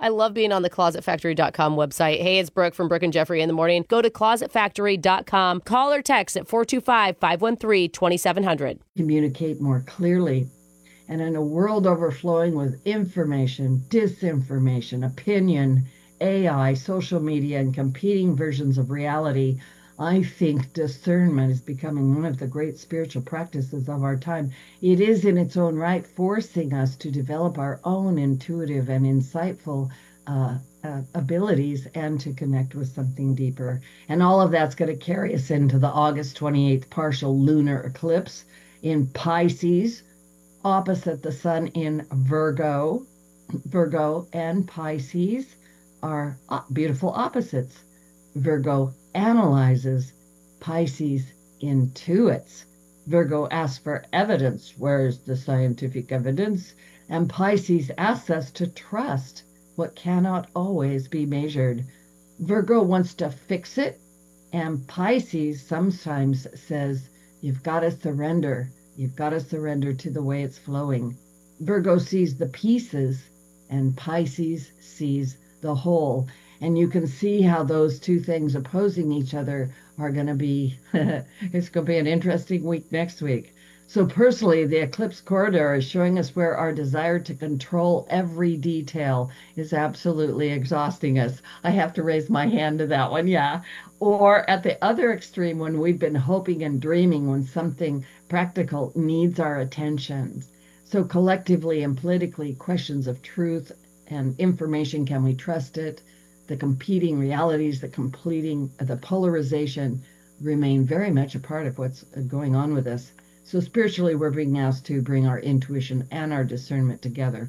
I love being on the closetfactory.com website. Hey, it's Brooke from Brooke and Jeffrey in the morning. Go to closetfactory.com. Call or text at 425-513-2700. Communicate more clearly. And in a world overflowing with information, disinformation, opinion, AI, social media, and competing versions of reality, I think discernment is becoming one of the great spiritual practices of our time. It is in its own right forcing us to develop our own intuitive and insightful abilities and to connect with something deeper. And all of that's going to carry us into the August 28th partial lunar eclipse in Pisces, opposite the sun in Virgo. Virgo and Pisces are beautiful opposites. Virgo analyzes, Pisces intuits. Virgo asks for evidence. Where's the scientific evidence? And Pisces asks us to trust what cannot always be measured. Virgo wants to fix it, and Pisces sometimes says, you've got to surrender. You've got to surrender to the way it's flowing. Virgo sees the pieces, and Pisces sees the whole. And you can see how those two things opposing each other are going to be, it's going to be an interesting week next week. So personally, the eclipse corridor is showing us where our desire to control every detail is absolutely exhausting us. I have to raise my hand to that one, yeah. Or at the other extreme, when we've been hoping and dreaming when something practical needs our attention. So collectively and politically, questions of truth and information, can we trust it? The competing realities, the polarization remain very much a part of what's going on with us. So spiritually, we're being asked to bring our intuition and our discernment together.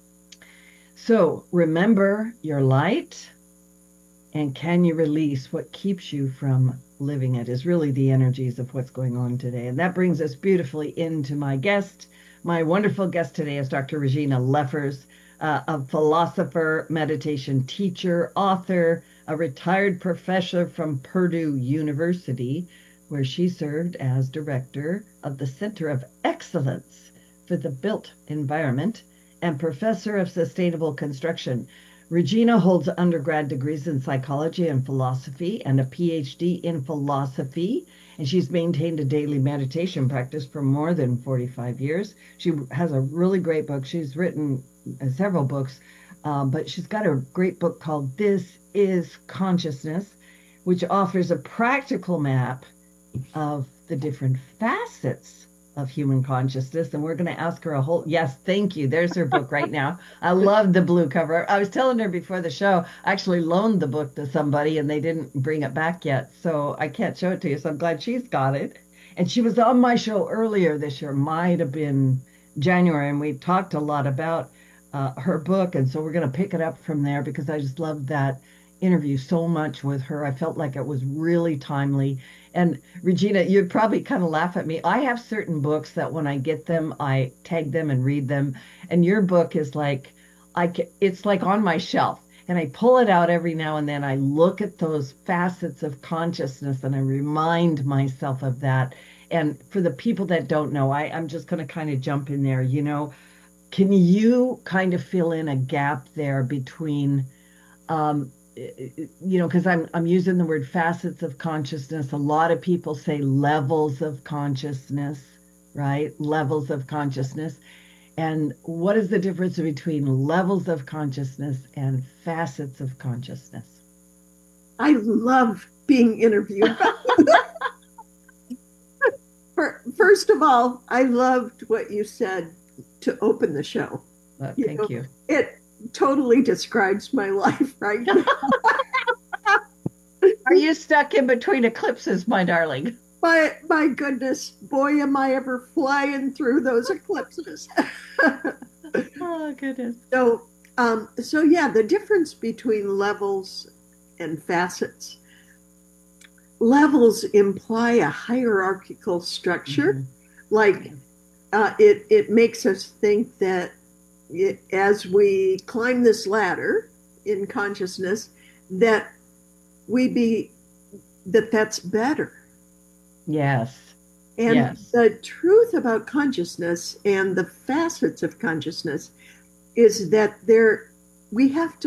So remember your light, and can you release what keeps you from living it is really the energies of what's going on today. And that brings us beautifully into my guest. My wonderful guest today is Dr. Regina Leffers, a philosopher, meditation teacher, author, a retired professor from Purdue University, where she served as director of the Center of Excellence for the Built Environment and professor of sustainable construction. Regina holds undergrad degrees in psychology and philosophy and a PhD in philosophy, and she's maintained a daily meditation practice for more than 45 years. She has a really great book. She's written several books, but she's got a great book called This is Consciousness, which offers a practical map of the different facets of human consciousness. And we're going to ask her a whole, yes, thank you. There's her book right now. I love the blue cover. I was telling her before the show, I actually loaned the book to somebody and they didn't bring it back yet. So I can't show it to you. So I'm glad she's got it. And she was on my show earlier this year, might have been January. And we talked a lot about her book. And so we're going to pick it up from there because I just loved that interview so much with her. I felt like it was really timely. And Regina, you'd probably kind of laugh at me. I have certain books that when I get them, I tag them and read them. And your book is like, it's like on my shelf. And I pull it out every now and then. I look at those facets of consciousness and I remind myself of that. And for the people that don't know, I'm just going to kind of jump in there. Can you kind of fill in a gap there between because I'm using the word facets of consciousness. A lot of people say levels of consciousness, right? Levels of consciousness. And what is the difference between levels of consciousness and facets of consciousness? I love being interviewed. First of all, I loved what you said to open the show. Thank you. It totally describes my life right now. Are you stuck in between eclipses, my darling? My goodness, boy, am I ever flying through those eclipses. Oh, goodness. So yeah, the difference between levels and facets. Levels imply a hierarchical structure. Mm-hmm. Like it makes us think that as we climb this ladder in consciousness, that's better. Yes. And yes. The truth about consciousness and the facets of consciousness is that we have to